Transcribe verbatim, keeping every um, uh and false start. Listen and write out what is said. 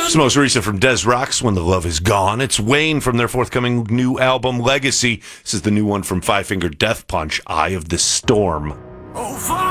It's most recent from Des Rocks, When the Love Is Gone. It's Wayne from their forthcoming new album, Legacy. This is the new one from Five Finger Death Punch, Eye of the Storm.